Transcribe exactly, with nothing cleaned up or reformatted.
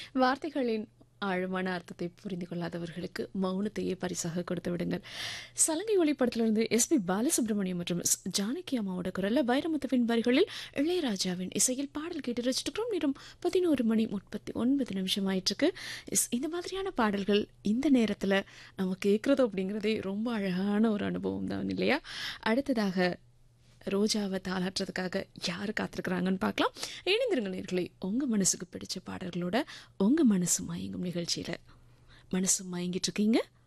வார்த்தைகளின் ஆழமான அர்த்தத்தை புரிந்து கொள்ளாதவர்களுக்கு மௌனத்தையே பரிசாக கொடுத்து விடுங்கள். சலங்கை ஒளிப்படத்திலிருந்து எஸ் பி பாலசுப்ரமணியம் மற்றும் எஸ். ஜானகி அம்மாவோட குரல்ல வைரமுத்துவின் வரிகளில் இளையராஜாவின் இசையில் பாடல் கேட்டு ரசிச்சிருக்கிறோம். நேரம் பதினோரு மணி முப்பத்தி ஒன்பது நிமிஷம் ஆயிட்டு இருக்கு. எஸ், இந்த மாதிரியான பாடல்கள் இந்த நேரத்துல நம்ம கேட்கறது அப்படிங்கிறதே ரொம்ப அழகான ஒரு அனுபவம் தான் இல்லையா? அடுத்ததாக ரோஜாவை தாளாட்டுறதுக்காக யார் காத்திருக்கிறாங்கன்னு பார்க்கலாம். இணைந்திருங்க நேயர்களே, உங்க மனசுக்கு பிடிச்ச பாடல்களோட உங்க மனசு மயங்கும் நிகழ்ச்சியில. மனசு மயங்கிட்டு இருக்கீங்க.